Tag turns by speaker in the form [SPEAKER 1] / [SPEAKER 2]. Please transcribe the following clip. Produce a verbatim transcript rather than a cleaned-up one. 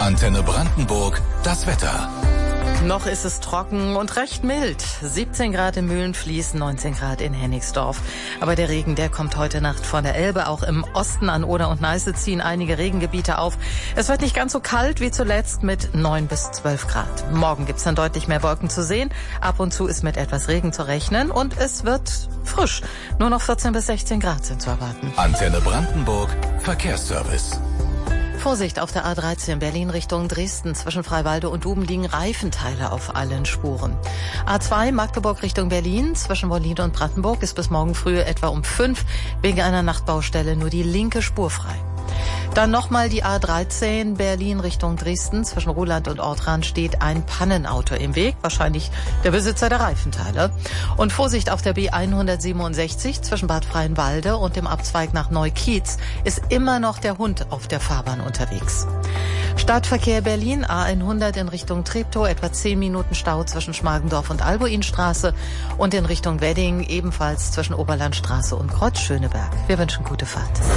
[SPEAKER 1] Antenne Brandenburg, das Wetter.
[SPEAKER 2] Noch ist es trocken und recht mild. siebzehn Grad in Mühlenfließ, neunzehn Grad in Hennigsdorf. Aber der Regen, der kommt heute Nacht von der Elbe. Auch im Osten an Oder und Neiße ziehen einige Regengebiete auf. Es wird nicht ganz so kalt wie zuletzt mit neun bis zwölf Grad. Morgen gibt's dann deutlich mehr Wolken zu sehen. Ab und zu ist mit etwas Regen zu rechnen. Und es wird frisch. Nur noch vierzehn bis sechzehn Grad sind zu erwarten.
[SPEAKER 1] Antenne Brandenburg, Verkehrsservice.
[SPEAKER 2] Vorsicht auf der A dreizehn Berlin Richtung Dresden. Zwischen Freiwalde und Duben liegen Reifenteile auf allen Spuren. A zwei Magdeburg Richtung Berlin. Zwischen Wollin und Brandenburg ist bis morgen früh etwa um fünf wegen einer Nachtbaustelle nur die linke Spur frei. Dann nochmal die A dreizehn Berlin Richtung Dresden. Zwischen Ruhland und Ortrand steht ein Pannenauto im Weg. Wahrscheinlich der Besitzer der Reifenteile. Und Vorsicht auf der B hundertsiebenundsechzig zwischen Bad Freienwalde und dem Abzweig nach Neukiez ist immer noch der Hund auf der Fahrbahn unterwegs. Stadtverkehr Berlin, A hundert in Richtung Treptow, etwa zehn Minuten Stau zwischen Schmargendorf und Albuinstraße und in Richtung Wedding ebenfalls zwischen Oberlandstraße und Kreuz Schöneberg. Wir wünschen gute Fahrt.